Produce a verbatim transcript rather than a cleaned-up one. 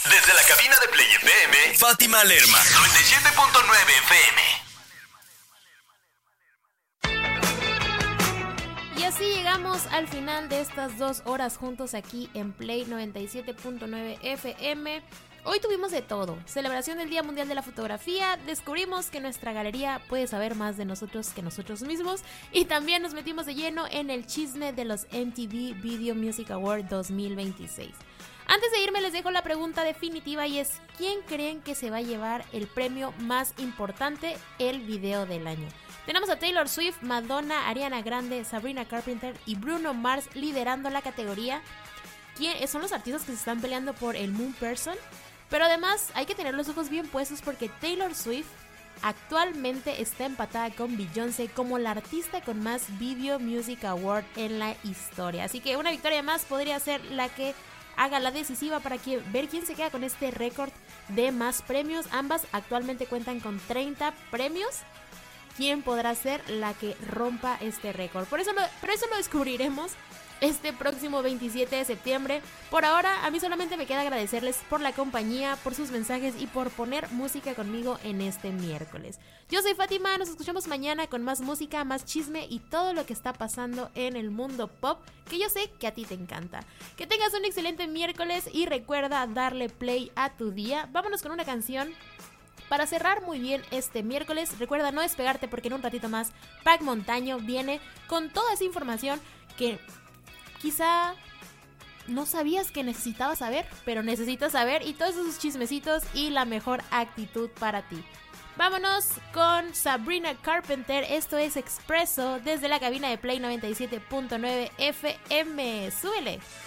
Desde la cabina de Play F M, Fátima Lerma, noventa y siete punto nueve F M. Y así llegamos al final de estas dos horas juntos aquí en Play noventa y siete punto nueve F M. Hoy tuvimos de todo, celebración del Día Mundial de la Fotografía, descubrimos que nuestra galería puede saber más de nosotros que nosotros mismos y también nos metimos de lleno en el chisme de los M T V Video Music Award dos mil veintiséis. Antes de irme les dejo la pregunta definitiva y es: ¿quién creen que se va a llevar el premio más importante, el video del año? Tenemos a Taylor Swift, Madonna, Ariana Grande, Sabrina Carpenter y Bruno Mars liderando la categoría. ¿Quién son los artistas que se están peleando por el Moon Person? Pero además hay que tener los ojos bien puestos porque Taylor Swift actualmente está empatada con Beyoncé como la artista con más Video Music Award en la historia. Así que una victoria más podría ser la que haga la decisiva para que, ver quién se queda con este récord de más premios. Ambas actualmente cuentan con treinta premios. ¿Quién podrá ser la que rompa este récord? Por eso lo, por eso lo descubriremos este próximo veintisiete de septiembre. Por ahora, a mí solamente me queda agradecerles por la compañía, por sus mensajes y por poner música conmigo en este miércoles. Yo soy Fátima, nos escuchamos mañana con más música, más chisme y todo lo que está pasando en el mundo pop, que yo sé que a ti te encanta. Que tengas un excelente miércoles y recuerda darle play a tu día. Vámonos con una canción para cerrar muy bien este miércoles. Recuerda no despegarte porque en un ratito más Pac Montaño viene con toda esa información que quizá no sabías que necesitabas saber, pero necesitas saber, y todos esos chismecitos y la mejor actitud para ti. Vámonos con Sabrina Carpenter, esto es Expreso desde la cabina de Play noventa y siete punto nueve F M. ¡Súbele!